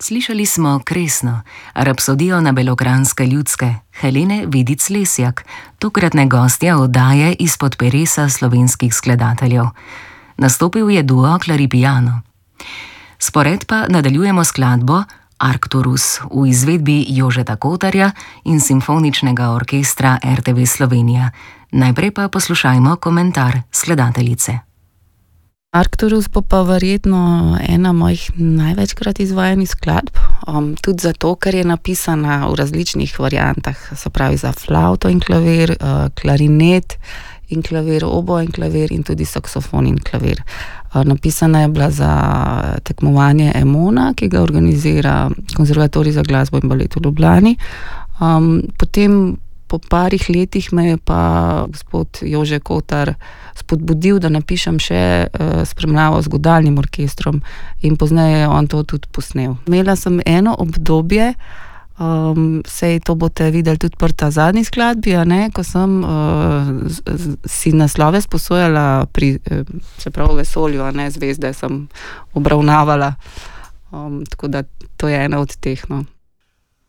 Slišali smo Kresno, rapsodijo na belokranjske ljudske, Helene Vidic-Lesjak, tokratne gostje oddaje izpod peresa slovenskih skladateljev. Nastopil je duo Claripiano. Spored pa nadaljujemo skladbo Arcturus v izvedbi Jožeta Kotarja in Simfoničnega orkestra RTV Slovenija. Najprej pa poslušajmo komentar skladateljice. Arcturus bo pa verjetno ena mojih največkrat izvajanih skladb, tudi zato, ker je napisana v različnih variantah, se pravi za flavto in klavir, klarinet in klavir, oboe in klavir in tudi saksofon in klavir. Napisana je bila za tekmovanje Emona, ki ga organizira Konzervatorij za glasbo in balet v Ljubljani. Potem po parih letih me je pa gospod Jože Kotar spodbudil, da napišem še spremljavo z godalnim orkestrom in pozneje je on to tudi posnel. Imela sem eno obdobje, sej to boste videli tudi pri ta zadnji skladbi, ko sem si naslove sposojala se pravi v vesolju, zvezde sem obravnavala, tako da to je ena od teh,